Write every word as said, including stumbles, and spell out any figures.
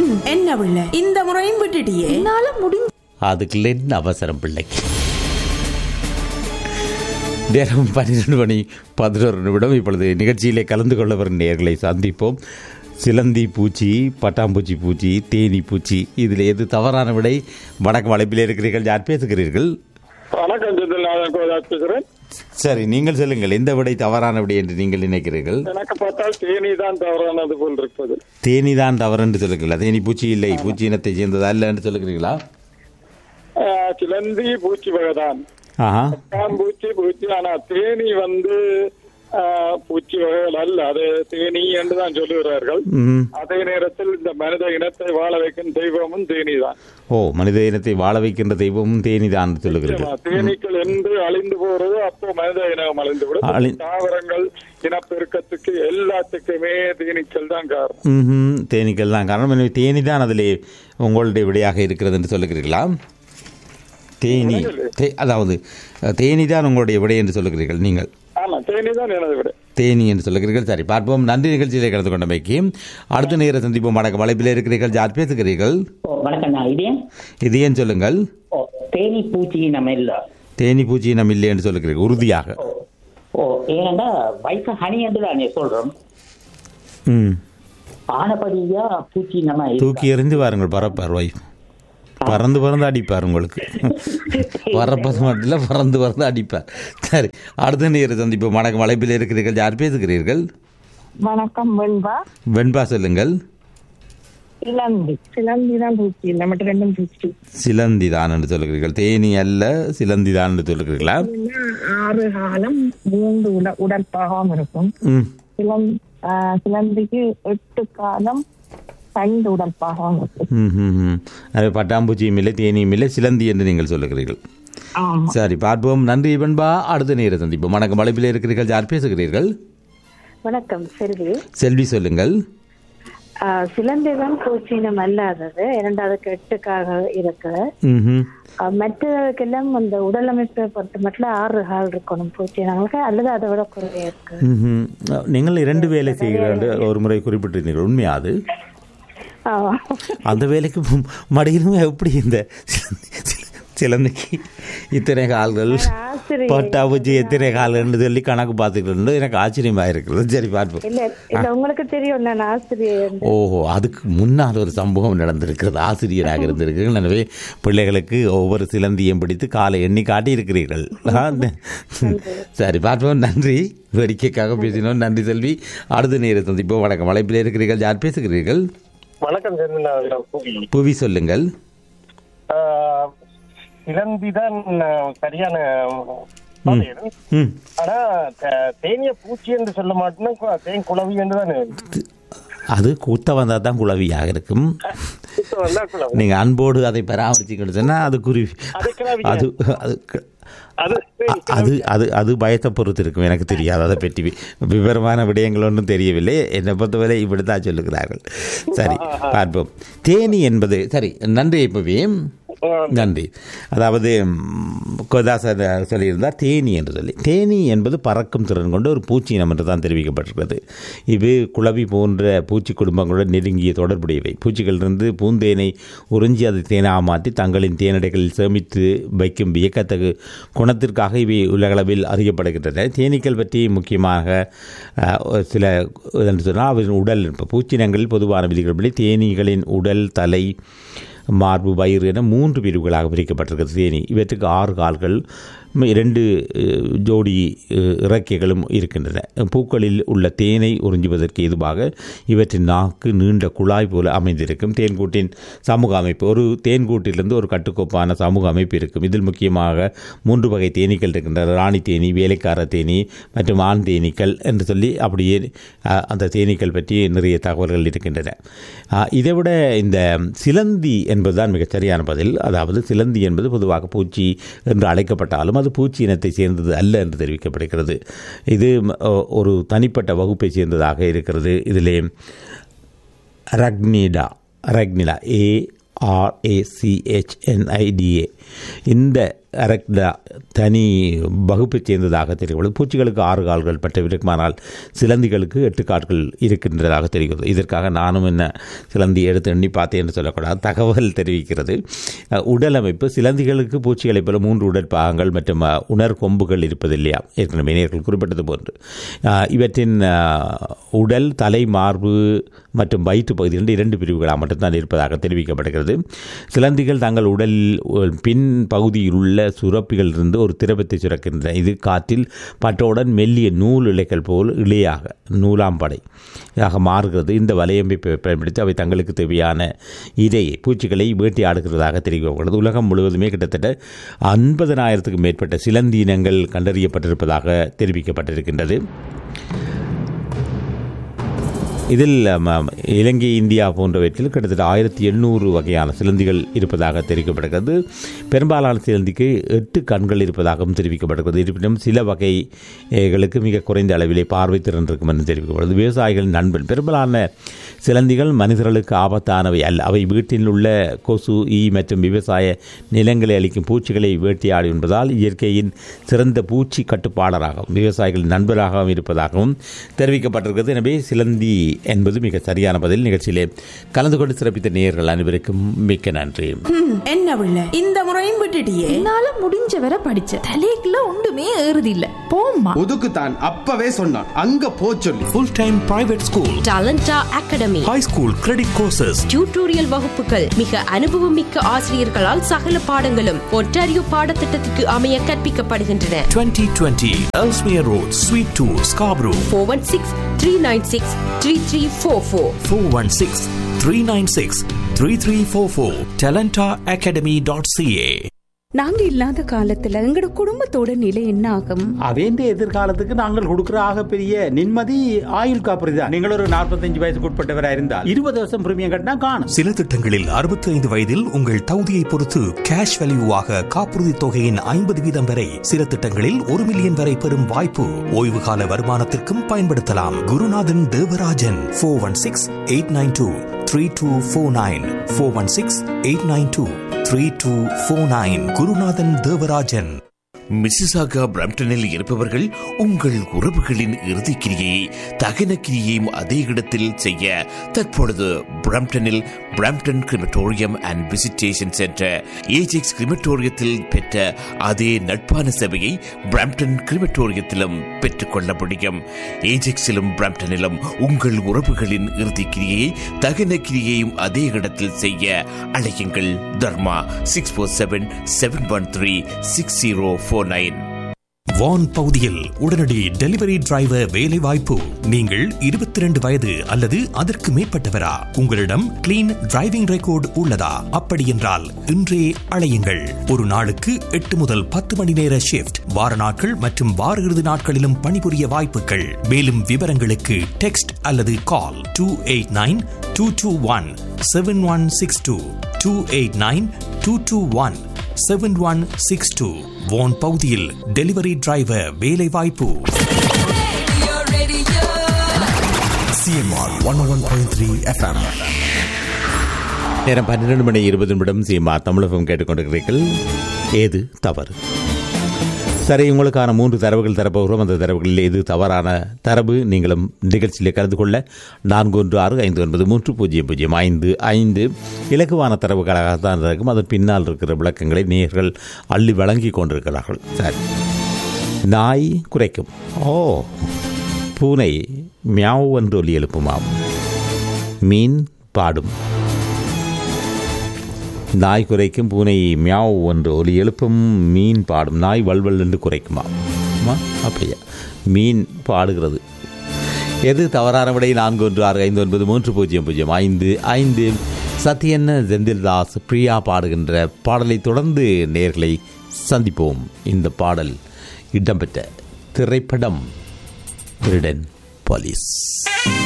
என்ன பிள்ளை இந்த முறையும் விட்டுட்டியே? என்னால முடிஞ்ச அதுக்குள்ள என்ன அவசரம் பிள்ளைக்கு? நேரம் பன்னிரெண்டு மணி பதினோரு நிமிடம். இப்பொழுது நிகழ்ச்சியிலே கலந்து கொள்ள வரும் நேயர்களை சந்திப்போம். சிலந்தி பூச்சி, பட்டாம்பூச்சி பூச்சி, தேனி பூச்சி, இதில் எது தவறான விடை? வணக்கம், அழைப்பில் இருக்கிறீர்கள், யார் பேசுகிறீர்கள்? வணக்கம், சரி, நீங்கள் சொல்லுங்கள், எந்த விடை தவறான விடை என்று நீங்கள் நினைக்கிறீர்கள்? எனக்கு பார்த்தால் தேனி தான் தவறானது போல் இருப்பது. தேனி தான் தவறு என்று சொல்லுங்களா? தேனி பூச்சி இல்லை, பூச்சி இனத்தை சேர்ந்ததா இல்லை என்று சொல்லுகிறீங்களா? சிலந்தி பூச்சி வகைதான், பூச்சி பூச்சி. ஆனா தேனி வந்து பூச்சி வகைகள் அல்ல, அது தேனி என்று தான் சொல்லுகிறார்கள். அதே நேரத்தில் இந்த மனித இனத்தை வாழ வைக்கும் தெய்வமும் தேனி தான். ஓ, மனித இனத்தை வாழ வைக்கின்ற தெய்வமும் தேனி தான் சொல்லுகிறீர்கள். தேனீக்கள் என்று அழிந்து போறது, அப்போ மனித இனம் அழிந்து விடும். தாவரங்கள் இனப்பெருக்கத்துக்கு எல்லாத்துக்குமே தேனீக்கள் தான் காரணம். தேனீக்கள் தான் காரணம். எனவே தேனி தான் அதிலே உங்களுடைய விடையாக இருக்கிறது என்று சொல்லுகிறீர்களா? தேனி, அதாவது தேனி தான் உங்களுடைய விடை என்று சொல்லுகிறீர்கள் நீங்கள்? தேனி என்று சொல்லுகிறீர்கள். சரி, பார்ப்போம். நன்றி, நிகழ்ச்சியிலே கலந்து கொண்டமைக்கு. அடுத்த நேர சந்திப்போம். வணக்கம், வலைப்பில் இருக்கிறீர்கள், யார் பேசுகிறீர்கள்? இது ஏன் சொல்லுங்கள். தேனி பூச்சி நம்ம இல்ல, தேனி பூச்சி நம்ம இல்லை என்று சொல்லுகிறீர்கள் உறுதியாக? ஓ, ஏனென்றா வயசு ஹனி என்று தான் சொல்றோம். ம், ஆனபடியா பூச்சி நம்ம தூக்கி எறிந்து வாருங்கள், பரப்பார் வைஃப் பறந்து பறந்து அடிப்பார் உங்களுக்கு. பறப்பது மட்டும் இல்லை, பறந்து பறந்து அடிப்பார். சரி, அடுத்த நேர சந்திப்பு. வணக்கம், வலைப்பில் இருக்கிறீர்கள், யார் பேசுகிறீர்கள்? வணக்கம், வெண்பா. வெண்பா சொல்லுங்கள். சிலந்தி, சிலந்தி தான் பூச்சி இல்லை, மற்ற ரெண்டும் பூச்சி. சிலந்தி தான் என்று சொல்லுகிறீர்கள், தேனி அல்ல, சிலந்தி தான் என்று சொல்லுகிறீர்களா? ஆறு காலம் மூன்று உட உடற்பாகம் இருக்கும். சிலந்திக்கு எட்டு காலம் ஐந்து உடற்பாகம் இருக்கும். பட்டாம்பூச்சியும் இல்லை, தேனியும் இல்லை, சிலந்தி என்று நீங்கள் சொல்லுகிறீர்கள். சரி, பார்ப்போம். நன்றி வெண்பா. அடுத்த நேர சந்திப்போம். வணக்கம், அழைப்பில் இருக்கிறீர்கள், யார் பேசுகிறீர்கள்? வணக்கம், செல்வி. செல்வி சொல்லுங்கள். சிலந்திதான் பூச்சினம் அல்லாதது, இரண்டாவதுக்கு எட்டுக்காக இருக்கு. மற்றதுக்கெல்லாம் அந்த உடல் அமைப்பை பொறுத்த மட்டும் ஆறு கால் இருக்கணும் பூச்சினங்களுக்கு, அல்லது அதை விட குறைய இருக்கு. நீங்கள் இரண்டு வேலை செய்கிற ஒரு முறை குறிப்பிட்டிருந்தீர்கள், உண்மையா அது? அந்த வேலைக்கு மடியிலும் எப்படி இந்த சிலந்தைக்கு இத்தனை கால்கள், பட்டாபூச்சி எத்தனை கால்கள் சொல்லி கணக்கு பார்த்துக்கிட்டு எனக்கு ஆச்சரியமாக இருக்கிறது. சரி, பார்ப்போம். உங்களுக்கு தெரியும் நான் ஆசிரியர். ஓஹோ, அதுக்கு முன்னால் ஒரு சம்பவம் நடந்திருக்கிறது, ஆசிரியராக இருந்திருக்கிறீர்கள். எனவே பிள்ளைகளுக்கு ஒவ்வொரு சிலந்தியும் பிடித்து காலை எண்ணி காட்டி இருக்கிறீர்கள். சரி, பார்ப்போம். நன்றி, வேடிக்கைக்காக பேசினோம். நன்றி செல்வி. அடுத்த நேர சந்திப்போம். வணக்கம், அழைப்பில் இருக்கிறீர்கள், யார் பேசுகிறீர்கள்? வணக்கம், புவி சொல்லுங்கள். சிலந்திதான் சரியான. ஆனா தேனிய பூச்சி என்று சொல்ல மாட்டேன்னா தேன் குளவி என்றுதான். அது கூத்த வந்தா தான் குளவியாக இருக்கும். நீங்க அன்போடு அதை பராமரிச்சுக்கிட்டு சொன்னா அது குருவி. அது அது அது அது பயத்தை பொறுத்து இருக்கும். எனக்கு தெரியாது, அதை பற்றி விவரமான விடயங்கள் ஒன்றும் தெரியவில்லை. என்னை பொறுத்தவரை இப்படித்தான் சொல்லுகிறார்கள். சரி, பார்ப்போம். தேனி என்பது சரி. நன்றி. இப்பவே நன்றி. அதாவது கோதாசர் சொல்லியிருந்தார் தேனி என்று சொல்லி. தேனி என்பது பறக்கும் திறன் கொண்ட ஒரு பூச்சி இனம் என்று தான் தெரிவிக்கப்பட்டிருக்கிறது. இது குளவி போன்ற பூச்சி குடும்பங்களுடன் நெருங்கிய தொடர்புடையவை. பூச்சிகளிலிருந்து பூந்தேனை உறிஞ்சி அதை தேனாக மாற்றி தங்களின் தேனடைகளில் சேமித்து வைக்கும் வியக்கத்தகு குணத்திற்காக இவை உலகளவில் அறியப்படுகின்றன. தேனீக்கள் பற்றி முக்கியமாக சில என்று சொன்னால் அவரின் உடல் பூச்சினங்களில் பொதுவான விதிகள்படி தேனீகளின் உடல், தலை, மார்பு, வயிறு என மூன்று பிரிவுகளாக பிரிக்கப்பட்டிருக்கிறது தேனி. இவற்றுக்கு ஆறு கால்கள், இரண்டு ஜோடி இறக்கைகளும் இருக்கின்றன. பூக்களில் உள்ள தேனை உறிஞ்சுவதற்கு எதுவாக இவற்றின் நாக்கு நீண்ட குழாய் போல அமைந்திருக்கும். தேன்கூட்டின் சமூக அமைப்பு. ஒரு தேன்கூட்டிலிருந்து ஒரு கட்டுக்கோப்பான சமூக அமைப்பு இருக்கும். இதில் முக்கியமாக மூன்று வகை தேனீக்கள் இருக்கின்றன. ராணி தேனி, வேலைக்கார தேனி மற்றும் ஆண் தேனீக்கள் என்று சொல்லி அப்படியே அந்த தேனீக்கள் பற்றி நிறைய தகவல்கள் இருக்கின்றன. இதைவிட இந்த சிலந்தி என்பதுதான் மிகச் சரியான பதில். அதாவது சிலந்தி என்பது பொதுவாக பூச்சி என்று அழைக்கப்பட்டாலும் அது பூச்சி இனத்தை சேர்ந்தது அல்ல என்று தெரிவிக்கப்படுகிறது. இது ஒரு தனிப்பட்ட வகுப்பை சேர்ந்ததாக இருக்கிறது. இதிலே ரக்னிடா ரக்னிலா ஏ ஆர்ஏசிஹெச்என்ஐடிஏ இந்த அரக்டா தனி வகுப்பைச் சேர்ந்ததாக தெரிகிறது. பூச்சிகளுக்கு ஆறு கால்கள் பற்றவிருக்குமானால் சிலந்திகளுக்கு எட்டு கால்கள் இருக்கின்றதாக தெரிகிறது. இதற்காக நானும் என்ன சிலந்தி எடுத்து எண்ணி பார்த்தேன் என்று சொல்லக்கூடாது, தகவல் தெரிவிக்கிறது. உடல் அமைப்பு சிலந்திகளுக்கு பூச்சிகளைப் போல மூன்று உடல் பாகங்கள் மற்றும் உணர் கொம்புகள் இருப்பதில்லையா, ஏற்கனவே நேர்கள் குறிப்பிட்டது போன்று. இவற்றின் உடல் தலை மார்பு மற்றும் வயிற்று பகுதியில் இரண்டு பிரிவுகளாக மட்டும்தான் இருப்பதாக தெரிவிக்கப்படுகிறது. சிலந்திகள் தங்கள் உடலில் பின் பகுதியில் உள்ள சுரப்பிகளிலிருந்து ஒரு திரவத்தை சுரக்கின்றன. இது காற்றில் பட்டவுடன் மெல்லிய நூல் இழைகள் போல் இழையாக நூலாம்படை ஆக மாறுகிறது. இந்த வலையமைப்பை பயன்படுத்தி அவை தங்களுக்கு தேவையான இரையை பூச்சிகளை வேட்டையாடுகிறதாக தெரிவிக்கப்படுகிறது. உலகம் முழுவதுமே கிட்டத்தட்ட ஐம்பதனாயிரத்துக்கும் மேற்பட்ட சிலந்தி இனங்கள் கண்டறியப்பட்டிருப்பதாக தெரிவிக்கப்பட்டிருக்கின்றது. இதில் இலங்கை, இந்தியா போன்றவற்றில் கிட்டத்தட்ட ஆயிரத்தி எண்ணூறு வகையான சிலந்திகள் இருப்பதாக தெரிவிக்கப்படுகிறது. பெரும்பாலான சிலந்திக்கு எட்டு கண்கள் இருப்பதாகவும் தெரிவிக்கப்படுகிறது. இருப்பினும் சில வகைகளுக்கு மிக குறைந்த அளவிலே பார்வை திறன் இருக்கும் என்று தெரிவிக்கப்படுகிறது. விவசாயிகளின் நண்பன் பெரும்பாலான சிலந்திகள் மனிதர்களுக்கு ஆபத்தானவை அல்ல. அவை வீட்டில் உள்ள கொசு, ஈ மற்றும் விவசாய நிலங்களை அளிக்கும் பூச்சிகளை வேட்டையாடி என்பதால் இயற்கையின் சிறந்த பூச்சி கட்டுப்பாளராகவும் விவசாயிகளின் நண்பராகவும் இருப்பதாகவும் தெரிவிக்கப்பட்டிருக்கிறது. எனவே சிலந்தி என்பது மிக சரியான பதில். நிகழ்ச்சியிலே கலந்து கொண்டு சிறப்பித்த நேயர்கள் அனைவருக்கும் மிக்க நன்றி. என்ன பிள்ளை இந்த முறையும் விட்டுட்டியே? என்னால முடிஞ்ச வரை படிச்ச தலைக்குள்ள ஒன்றுமே ஏறுது இல்ல. போம்மா ஒதுக்கு தான் அப்பவே சொன்னான் அங்க போ சொல்லி. Full time private school, டாலண்டா academy, high school credit courses, tutorial வகுப்புகள், மிக அனுபவம் மிக்க ஆசிரியர்களால் சகல பாடங்களும் ஒன்டாரியோ பாடத்திட்டத்துக்கு அமைய கற்பிக்கப்படுகின்றன. twenty twenty Ellesmere Road, Suite two, Scarborough. four one six, three nine six, three three four four four one six, three nine six, three three four four talenta academy dot c a. நாங்க இல்லாத காலத்துல எங்கட குடும்பத்தோட நிலை என்ன ஆகும்? அவேண்ட எதிர்காலத்துக்கு நாங்கள் கொடுக்கிற ஆகப்பெரிய நிம்மதி ஆயுள் காப்பீடு தான். நீங்கள் ஒரு நாற்பத்தஞ்சு வயசுக்கு உட்பட்டவராக இருந்தால் இருபது வருஷம் பிரீமியம் கட்டினா காணும். சில திட்டங்களில் அறுபத்தி ஐந்து வயதில் உங்கள் தகுதியை பொறுத்து கேஷ் வேல்யூவாக காப்புறுதி தொகையின் ஐம்பது வீதம் வரை, சில திட்டங்களில் ஒரு மில்லியன் வரை பெறும் வாய்ப்பு. ஓய்வு கால வருமானத்திற்கும் பயன்படுத்தலாம். குருநாதன் Devarajan four one six eight nine two three two four nine four one six eight nine two three two four nine. குருநாதன் தேவராஜன். மிசிசாகா பிரம்டனில் இருப்பவர்கள் உங்கள் உறவுகளின் இறுதிக்கிரியை தகன கிரியையும் அதே இடத்தில் செய்ய தற்பொழுது பிரம்டனில் Brampton crematorium and visitation centre Ajax கிரிமட்டோரியத்தில் பெற்ற அதே நட்பான சேவையை பிரம்டன் கிரிமட்டோரியத்திலும் பெற்றுக்கொள்ள முடியும். ஏஜெக்ஸிலும் பிரம்டனிலும் உங்கள் உறவுகளின் இறுதிக்கிரியை தகன கிரியையும் அதே இடத்தில் செய்ய அழையுங்கள். தர்மா six four seven seven one three six zero four nine. வான் பகுதியில் உடனடி டெலிவரி டிரைவர் வேலை வாய்ப்பு. நீங்கள் இருபத்தி இரண்டு வயது அல்லது அதற்கு மேற்பட்டவரா? உங்களிடம் கிளீன் டிரைவிங் ரெக்கார்டு உள்ளதா? அப்படி என்றால் இன்றே அழையுங்கள். ஒரு நாளுக்கு எட்டு முதல் பத்து மணி நேர ஷிப்ட், வார நாட்கள் மற்றும் வார இறுதி நாட்களிலும் பணிபுரிய வாய்ப்புகள். மேலும் விவரங்களுக்கு டெக்ஸ்ட் அல்லது கால் two eight nine two two one seven one six two two eight nine two two one seven one six two. வான் பகுதியில் டெலிவரி டிரைவர் வேலை வாய்ப்பு. CMR one one point three FM. நேரம் பன்னிரண்டு மணி இருபது நிமிடம். சிஎம்ஆர் தமிழகம் கேட்டுக்கொண்டிருக்கிறீர்கள். ஏது தவறு? சரி, உங்களுக்கான மூன்று தரவுகள் தரப்போகிறோம். அந்த தரவுகளில் எது தவறான தரவு? நீங்களும் நிகழ்ச்சியில் கலந்து கொள்ள நான்கு ஒன்று ஆறு ஐந்து ஒன்பது மூன்று பூஜ்ஜியம் பூஜ்ஜியம் ஐந்து ஐந்து இலகுவான தரவுகளாகத்தான் இருக்கும். அதன் பின்னால் இருக்கிற விளக்கங்களை நேயர்கள் அள்ளி வழங்கி கொண்டிருக்கிறார்கள். சரி, நாய் குறைக்கும். ஓ, பூனை மியாவ் என்று ஒலி எழுப்புமாம். மீன் பாடும். நாய் குறைக்கும், பூனை மியாவ் என்று ஒலி எழுப்பும், மீன் பாடும். நாய் வல்வல் என்று குறைக்குமா? அப்படியா? மீன் பாடுகிறது. எது தவறான விடை? நான்கு ஒன்று ஆறு ஐந்து ஒன்பது மூன்று பூஜ்ஜியம் பூஜ்ஜியம் ஐந்து ஐந்து. சத்யன் செந்தில்தாஸ் பிரியா பாடுகின்ற பாடலை தொடர்ந்து நேர்களை சந்திப்போம். இந்த பாடல் இடம்பெற்ற திரைப்படம் திருடன் போலீஸ்.